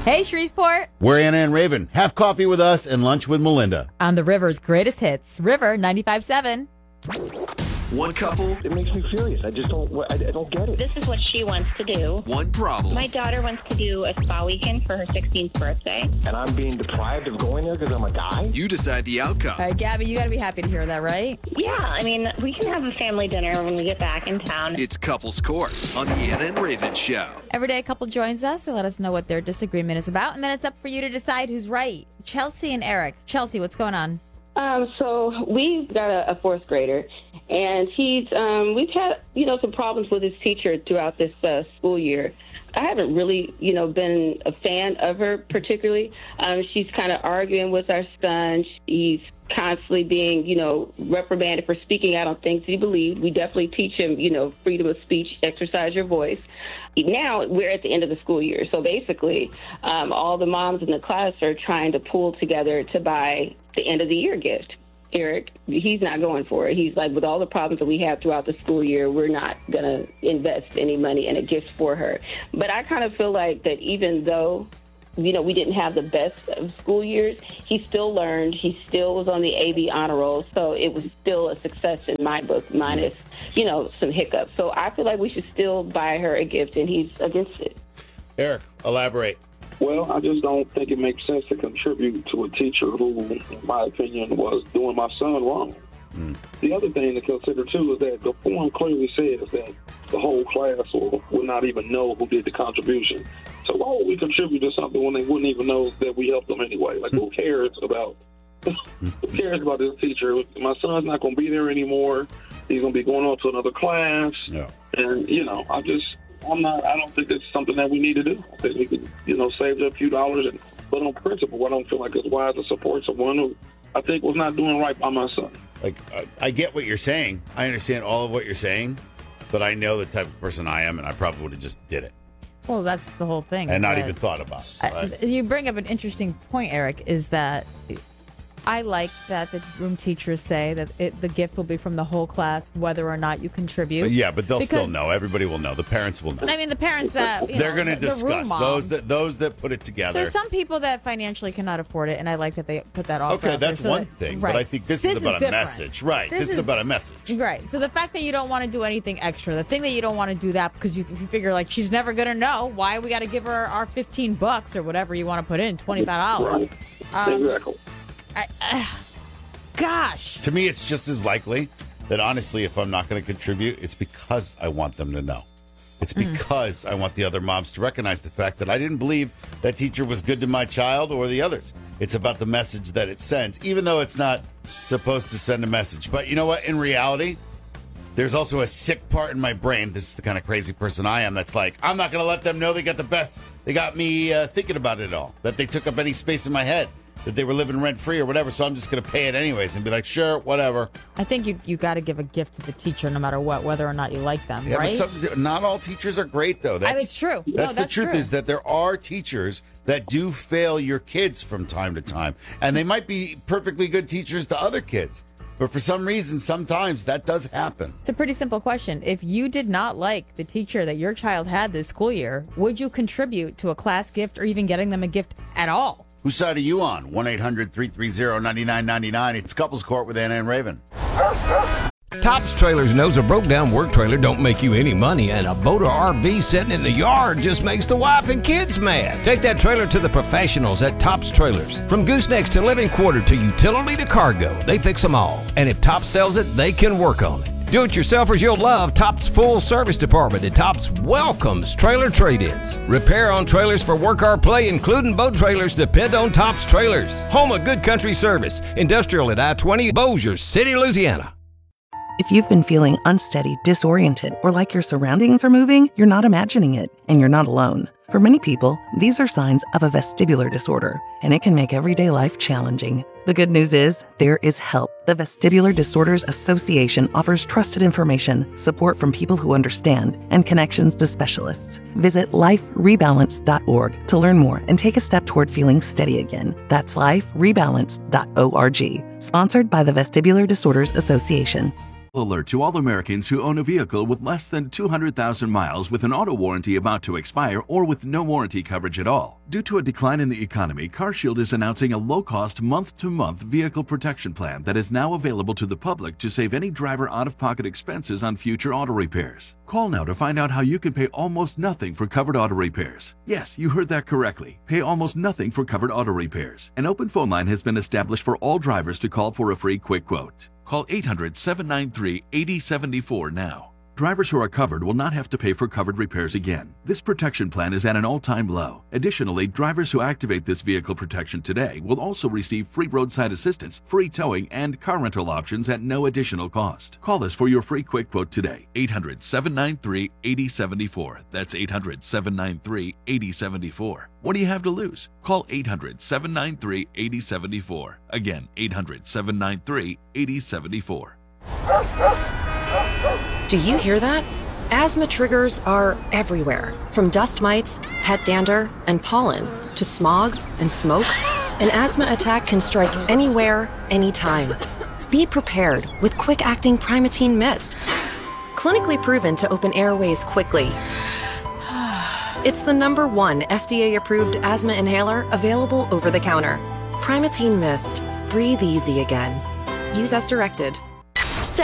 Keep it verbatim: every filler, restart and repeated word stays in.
Hey, Shreveport. We're Anna and Raven. Have coffee with us and lunch with Melinda. On the River's greatest hits. River ninety-five point seven. One couple. It makes me furious. I just don't. I, I don't get it. This is what she wants to do. One problem. My daughter wants to do a spa weekend for her sixteenth birthday. And I'm being deprived of going there because I'm a guy? You decide the outcome. All right, Gabby, you got to be happy to hear that, right? Yeah, I mean, we can have a family dinner when we get back in town. It's Couples Court on the Anna and Raven Show. Every day a couple joins us. They let us know what their disagreement is about, and then it's up for you to decide who's right. Chelsea and Eric. Chelsea, what's going on? Um, so we've got a, a fourth grader, and he's um, we've had you know some problems with his teacher throughout this uh, school year. I haven't really you know been a fan of her particularly. Um, she's kind of arguing with our son. He's constantly being you know reprimanded for speaking out on things he believed. We definitely teach him you know freedom of speech, exercise your voice. Now we're at the end of the school year, so basically um, all the moms in the class are trying to pull together to buy the end of the year gift. Eric, he's not going for it. He's like, with all the problems that we have throughout the school year, we're not going to invest any money in a gift for her. But I kind of feel like that even though, you know, we didn't have the best of school years, he still learned. He still was on the A B honor roll. So it was still a success in my book, minus, you know, some hiccups. So I feel like we should still buy her a gift, and he's against it. Eric, elaborate. Well, I just don't think it makes sense to contribute to a teacher who, in my opinion, was doing my son wrong. Mm. The other thing to consider, too, is that the form clearly says that the whole class will, will not even know who did the contribution. So why would we contribute to something when they wouldn't even know that we helped them anyway? Like, who cares about who cares about this teacher? My son's not going to be there anymore. He's going to be going on to another class. Yeah. And, you know, I just... I'm not. I don't think it's something that we need to do. I think we could, you know, save a few dollars, and but on principle, I don't feel like it's wise to support someone who I think was not doing right by my son. Like, I, I get what you're saying. I understand all of what you're saying, but I know the type of person I am, and I probably would have just did it. Well, that's the whole thing. And not even thought about it. Right? I, you bring up an interesting point, Eric, is that I like that the room teachers say that it, the gift will be from the whole class, whether or not you contribute. But yeah, but they'll because, still know. Everybody will know. The parents will know. I mean, the parents that you they're going to discuss those that those that put it together. There's some people that financially cannot afford it, and I like that they put that off. Okay, that's so one that, thing, right. but I think this, this is about is a different. message, right? This, this is, is about a message, right? So the fact that you don't want to do anything extra, the thing that you don't want to do that because you, you figure like she's never going to know why we got to give her our fifteen bucks or whatever you want to put in, twenty-five dollars. Right. Um, exactly. I, uh, Gosh. To me, it's just as likely that, honestly, if I'm not going to contribute, it's because I want them to know. It's because mm. I want the other moms to recognize the fact that I didn't believe that teacher was good to my child or the others. It's about the message that it sends, even though it's not supposed to send a message. But you know what? In reality, there's also a sick part in my brain. This is the kind of crazy person I am that's like, I'm not going to let them know they got the best. They got me uh, thinking about it all, that they took up any space in my head, that they were living rent-free or whatever, so I'm just going to pay it anyways and be like, sure, whatever. I think you you got to give a gift to the teacher no matter what, whether or not you like them, yeah, right? But some, not all teachers are great, though. That's, I mean, it's true. That's, no, that's the truth true. is that there are teachers that do fail your kids from time to time, and they might be perfectly good teachers to other kids. But for some reason, sometimes that does happen. It's a pretty simple question. If you did not like the teacher that your child had this school year, would you contribute to a class gift or even getting them a gift at all? Whose side are you on? one eight hundred three three zero nine nine nine nine. It's Couples Court with Anna and Raven. Tops Trailers knows a broke-down work trailer don't make you any money, and a boat or R V sitting in the yard just makes the wife and kids mad. Take that trailer to the professionals at Tops Trailers. From goosenecks to living quarter to utility to cargo, they fix them all. And if Tops sells it, they can work on it. Do-it-yourselfers you'll love Tops Full Service Department at Tops welcomes trailer trade-ins. Repair on trailers for work or play, including boat trailers, depend on Tops Trailers. Home of good country service. Industrial at I twenty, Bossier City, Louisiana. If you've been feeling unsteady, disoriented, or like your surroundings are moving, you're not imagining it, and you're not alone. For many people, these are signs of a vestibular disorder, and it can make everyday life challenging. The good news is, there is help. The Vestibular Disorders Association offers trusted information, support from people who understand, and connections to specialists. Visit life rebalance dot org to learn more and take a step toward feeling steady again. That's life rebalance dot org. Sponsored by the Vestibular Disorders Association. Alert to all Americans who own a vehicle with less than two hundred thousand miles with an auto warranty about to expire or with no warranty coverage at all. Due to a decline in the economy, CarShield is announcing a low-cost month-to-month vehicle protection plan that is now available to the public to save any driver out-of-pocket expenses on future auto repairs. Call now to find out how you can pay almost nothing for covered auto repairs. Yes, you heard that correctly. Pay almost nothing for covered auto repairs. An open phone line has been established for all drivers to call for a free quick quote. Call eight hundred, seven nine three, eight zero seven four now. Drivers who are covered will not have to pay for covered repairs again. This protection plan is at an all-time low. Additionally, drivers who activate this vehicle protection today will also receive free roadside assistance, free towing, and car rental options at no additional cost. Call us for your free quick quote today. eight hundred, seven nine three, eight zero seven four. That's eight hundred, seven nine three, eight zero seven four. What do you have to lose? Call eight hundred, seven nine three, eight zero seven four. Again, eight hundred, seven nine three, eight zero seven four. Do you hear that? Asthma triggers are everywhere, from dust mites, pet dander, and pollen, to smog and smoke. An asthma attack can strike anywhere, anytime. Be prepared with quick-acting Primatene Mist. Clinically proven to open airways quickly. It's the number one F D A-approved asthma inhaler available over the counter. Primatene Mist. Breathe easy again. Use as directed.